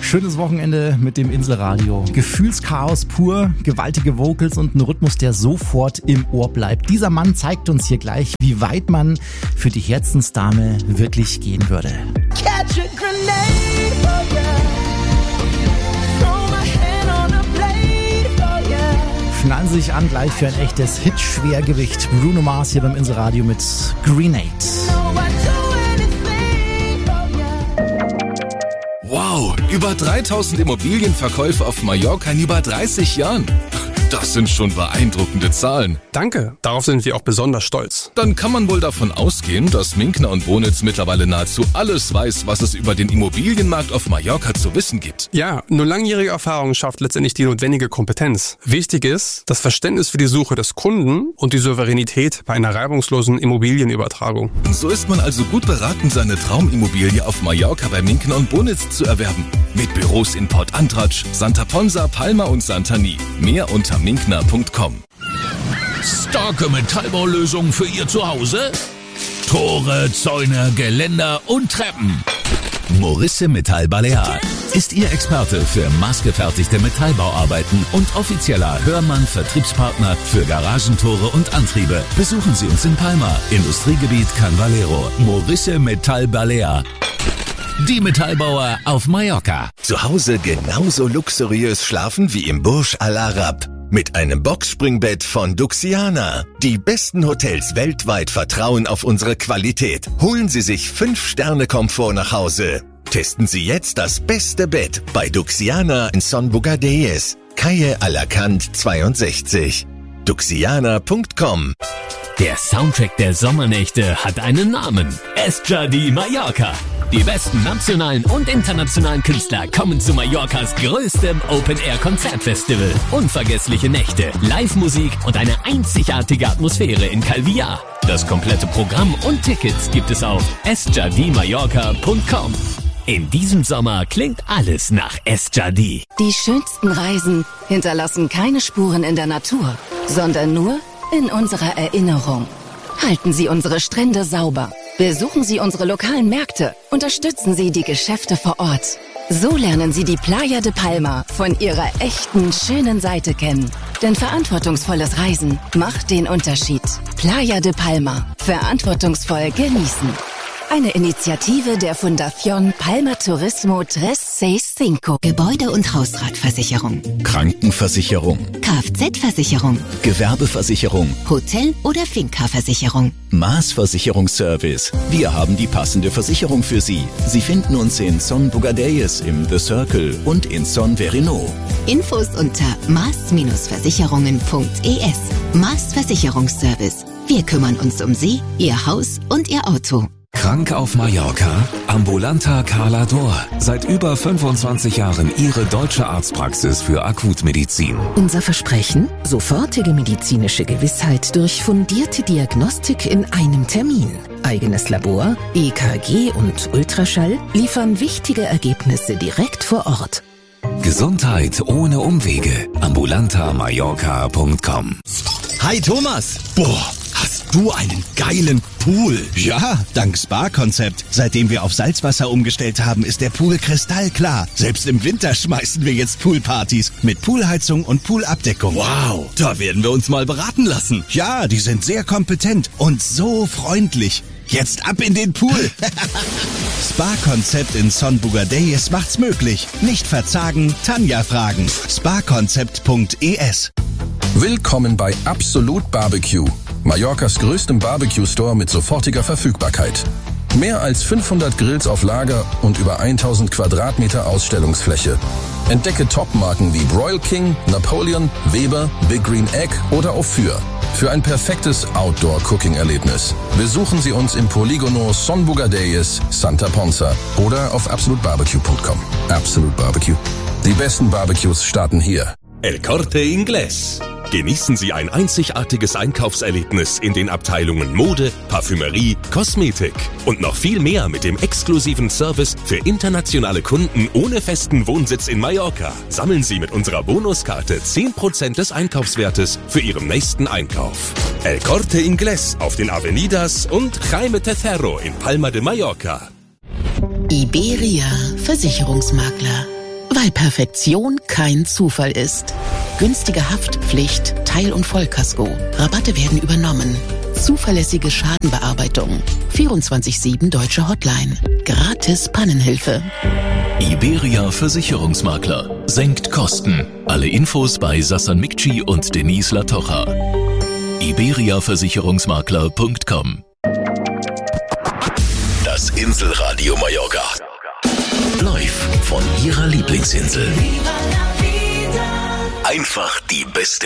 Schönes Wochenende mit dem Inselradio. Gefühlschaos pur, gewaltige Vocals und ein Rhythmus, der sofort im Ohr bleibt. Dieser Mann zeigt uns hier gleich, wie weit man für die Herzensdame wirklich gehen würde. Catch a grenade, oh yeah. Throw my hand on a blade, oh yeah. Schnallen Sie sich an gleich für ein echtes Hit-Schwergewicht. Bruno Mars hier beim Inselradio mit Grenade. Wow, über 3000 Immobilienverkäufe auf Mallorca in über 30 Jahren. Das sind schon beeindruckende Zahlen. Danke, darauf sind wir auch besonders stolz. Dann kann man wohl davon ausgehen, dass Minkner und Bonitz mittlerweile nahezu alles weiß, was es über den Immobilienmarkt auf Mallorca zu wissen gibt. Ja, nur langjährige Erfahrung schafft letztendlich die notwendige Kompetenz. Wichtig ist das Verständnis für die Suche des Kunden und die Souveränität bei einer reibungslosen Immobilienübertragung. So ist man also gut beraten, seine Traumimmobilie auf Mallorca bei Minkner und Bonitz zu erwerben. Mit Büros in Port Antratsch, Santa Ponsa, Palma und Santani. Mehr unter minkner.com. Starke Metallbaulösungen für Ihr Zuhause? Tore, Zäune, Geländer und Treppen. Morisse Metall Balear ist Ihr Experte für maßgefertigte Metallbauarbeiten und offizieller Hörmann-Vertriebspartner für Garagentore und Antriebe. Besuchen Sie uns in Palma, Industriegebiet Can Valero. Morisse Metall Balear. Die Metallbauer auf Mallorca. Zu Hause genauso luxuriös schlafen wie im Burj Al Arab. Mit einem Boxspringbett von Duxiana. Die besten Hotels weltweit vertrauen auf unsere Qualität. Holen Sie sich 5-Sterne-Komfort nach Hause. Testen Sie jetzt das beste Bett bei Duxiana in Son Bogadelles, Calle Alacant 62. Duxiana.com. Der Soundtrack der Sommernächte hat einen Namen. Esjadi Mallorca. Die besten nationalen und internationalen Künstler kommen zu Mallorcas größtem Open-Air-Konzertfestival. Unvergessliche Nächte, Live-Musik und eine einzigartige Atmosphäre in Calvillar. Das komplette Programm und Tickets gibt es auf esjadimallorca.com. In diesem Sommer klingt alles nach Esjadi. Die schönsten Reisen hinterlassen keine Spuren in der Natur, sondern nur in unserer Erinnerung. Halten Sie unsere Strände sauber. Besuchen Sie unsere lokalen Märkte. Unterstützen Sie die Geschäfte vor Ort. So lernen Sie die Playa de Palma von ihrer echten, schönen Seite kennen. Denn verantwortungsvolles Reisen macht den Unterschied. Playa de Palma. Verantwortungsvoll genießen. Eine Initiative der Fundación Palma Turismo 365. Gebäude- und Hausratversicherung. Krankenversicherung. Kfz-Versicherung. Gewerbeversicherung. Hotel- oder Finca-Versicherung. Maßversicherungsservice. Wir haben die passende Versicherung für Sie. Sie finden uns in Son Bogadelles im The Circle und in Son Verino. Infos unter maß-versicherungen.es. Maß Versicherungsservice. Wir kümmern uns um Sie, Ihr Haus und Ihr Auto. Krank auf Mallorca? Ambulanter Calador. Seit über 25 Jahren Ihre deutsche Arztpraxis für Akutmedizin. Unser Versprechen? Sofortige medizinische Gewissheit durch fundierte Diagnostik in einem Termin. Eigenes Labor, EKG und Ultraschall liefern wichtige Ergebnisse direkt vor Ort. Gesundheit ohne Umwege. ambulantermallorca.com. Hi Thomas! Boah, hast du einen geilen Pool? Ja, dank Spa-Konzept. Seitdem wir auf Salzwasser umgestellt haben, ist der Pool kristallklar. Selbst im Winter schmeißen wir jetzt Poolpartys mit Poolheizung und Poolabdeckung. Wow, da werden wir uns mal beraten lassen. Ja, die sind sehr kompetent und so freundlich. Jetzt ab in den Pool. Spa-Konzept in Son Bogadelles macht's möglich. Nicht verzagen, Tanja fragen. Sparkonzept.es. Willkommen bei Absolut Barbecue, Mallorcas größtem Barbecue-Store mit sofortiger Verfügbarkeit. Mehr als 500 Grills auf Lager und über 1000 Quadratmeter Ausstellungsfläche. Entdecke Top-Marken wie Broil King, Napoleon, Weber, Big Green Egg oder Ophir. Für ein perfektes Outdoor-Cooking-Erlebnis. Besuchen Sie uns im Poligono Son Bogadelles, Santa Ponsa oder auf absolutbarbecue.com. Absolut Barbecue. Die besten Barbecues starten hier. El Corte Inglés. Genießen Sie ein einzigartiges Einkaufserlebnis in den Abteilungen Mode, Parfümerie, Kosmetik und noch viel mehr mit dem exklusiven Service für internationale Kunden ohne festen Wohnsitz in Mallorca. Sammeln Sie mit unserer Bonuskarte 10% des Einkaufswertes für Ihren nächsten Einkauf. El Corte Inglés auf den Avenidas und Jaime Tercero in Palma de Mallorca. Iberia Versicherungsmakler. Weil Perfektion kein Zufall ist. Günstige Haftpflicht, Teil- und Vollkasko. Rabatte werden übernommen. Zuverlässige Schadenbearbeitung. 24/7 deutsche Hotline. Gratis Pannenhilfe. Iberia Versicherungsmakler. Senkt Kosten. Alle Infos bei Sassan Mikci und Denise Latocha. iberiaversicherungsmakler.com. Das Inselradio Mallorca. Live von Ihrer Lieblingsinsel. Einfach die beste